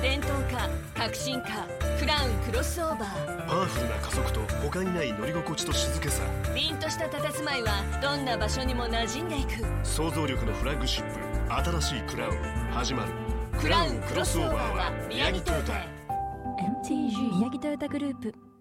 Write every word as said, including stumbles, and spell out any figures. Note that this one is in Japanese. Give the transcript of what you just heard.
伝統化、革新化、クラウンクロスオーバー。 パワフルな加速と他にない乗り心地と静けさ。 凛とした佇まいはどんな場所にも馴染んでいく。 想像力のフラッグシップ、新しいクラウン始まる。 クラウンクロスオーバーは宮城トヨタへ。 エムティージー 宮城トヨタグループ。